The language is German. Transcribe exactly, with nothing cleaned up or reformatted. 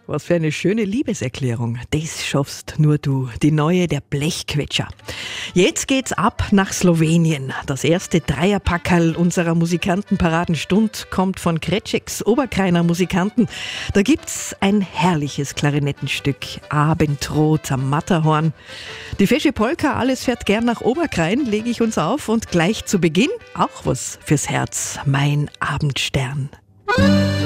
Was für eine schöne Liebeserklärung. Das schaffst nur du, die neue der Blechquetscher. Jetzt geht's ab nach Slowenien. Das erste Dreierpackerl unserer Musikantenparadenstund kommt von Kretscheks Oberkrainer Musikanten. Da gibt's ein herrliches Klarinettenstück, Abendrot am Matterhorn. Die fesche Polka, alles fährt gern nach Oberkrain, lege ich uns auf und gleich zu Beginn auch was fürs Herz, mein Abendstern.